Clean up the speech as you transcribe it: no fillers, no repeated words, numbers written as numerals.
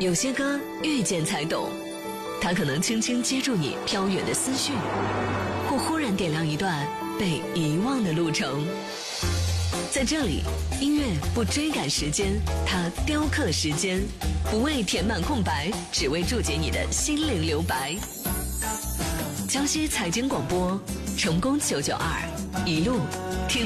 有些歌遇见才懂，它可能轻轻接住你飘远的思绪，或忽然点亮一段被遗忘的路程。在这里，音乐不追赶时间，它雕刻时间，不为填满空白，只为注解你的心灵留白。江西财经广播，成功992，一路听。